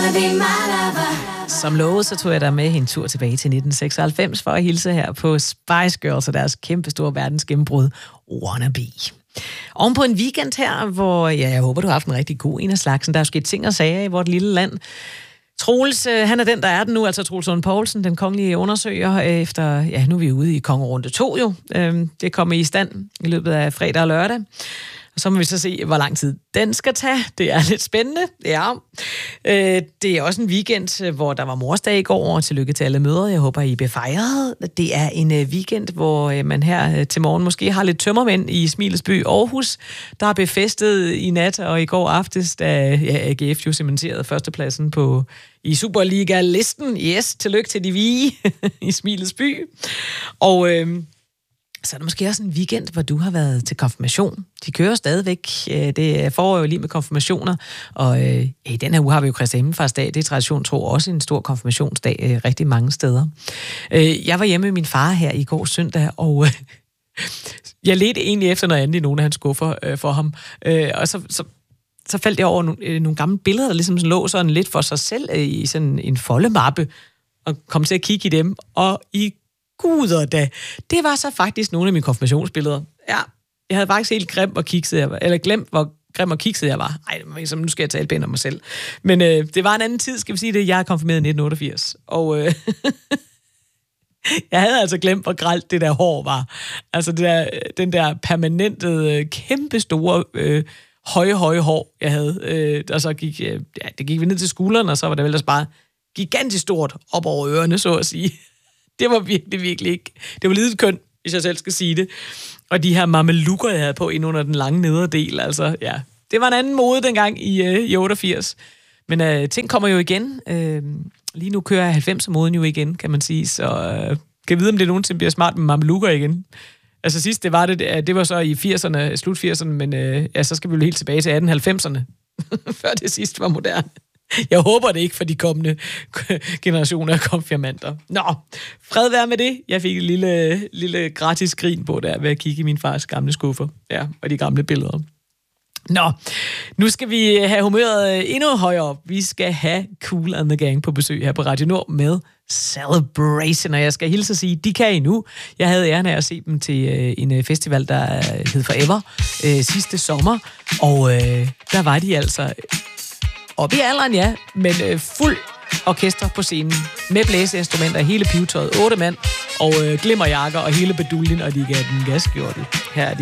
Som lovet, så tog jeg dig med en tur tilbage til 1996 for at hilse her på Spice Girls og deres kæmpestore verdensgennembrud Wannabe. Oven på en weekend her, hvor jeg håber, du har haft en rigtig god en af slagsen. Der er jo sket ting og sager i vort lille land. Troels, han er den, der er den nu, altså Troels Lund Poulsen, den kongelige undersøger, efter, nu er vi ude i kongerunde 2 jo. Det kommer i stand i løbet af fredag og lørdag. Og så må vi så se, hvor lang tid den skal tage. Det er lidt spændende, ja. Det er også en weekend, hvor der var morsdag i går, og tillykke til alle mødre. Jeg håber, I blev fejret. Det er en weekend, hvor man her til morgen måske har lidt tømmermænd i Smilesby, Aarhus, der er befæstet i nat og i går aftes, da AGF jo cementerede førstepladsen i Superliga-listen. Yes, tillykke til de vige i Smilesby. Og så er der måske også en weekend, hvor du har været til konfirmation. De kører stadigvæk. Det foregår jo lige med konfirmationer. Og i den her uge har vi jo Kristi Himmelfartsdag. Det er tradition, tror også en stor konfirmationsdag rigtig mange steder. Jeg var hjemme med min far her i går søndag, og jeg ledte egentlig efter noget andet i nogle af hans skuffer for ham. Og så faldt jeg over nogle gamle billeder, der ligesom lå sådan lidt for sig selv i sådan en foldemappe, og kom til at kigge i dem, og i guder da. Det var så faktisk nogle af mine konfirmationsbilleder. Ja, jeg havde faktisk helt glemt, hvor grim og kikset jeg var. Ej, nu skal jeg tale pænt om mig selv. Men det var en anden tid, skal vi sige det. Jeg er konfirmeret i 1988. Og jeg havde altså glemt, hvor grelt det der hår var. Altså den der permanente, kæmpestore, høje hår, jeg havde. Og så gik vi ned til skulderen, og så var det vel også bare gigantisk stort op over ørerne, så at sige. Det var virkelig ikke. Det var lidt kønt, hvis jeg selv skal sige det. Og de her mamelukker, jeg havde på ind under den lange nederdel, altså, ja. Det var en anden mode dengang i 88. Men ting kommer jo igen. Lige nu kører 90'er-moden jo igen, kan man sige. Så kan jeg vide, om det nogensinde bliver smart med mamelukker igen. Altså sidst, det var så i 80'erne, slut 80'erne, men så skal vi jo helt tilbage til 1890'erne, før det sidst var moderne. Jeg håber det ikke for de kommende generationer af konfirmander. Nå, fred være med det. Jeg fik et lille gratis grin på der ved at kigge i min fars gamle skuffer. Ja, og de gamle billeder. Nå, nu skal vi have humøret endnu højere op. Vi skal have Kool and the Gang på besøg her på Radio Nord med Celebration, og jeg skal hilse at sige, de kan endnu. Jeg havde æren af at se dem til en festival, der hed Forever sidste sommer, og der var de altså op i alderen, ja, men fuld orkester på scenen, med blæseinstrumenter, hele pivetøjet, 8 mand, og glimmerjakker og hele beduljen, og de gav den gasgjorte. Her er de.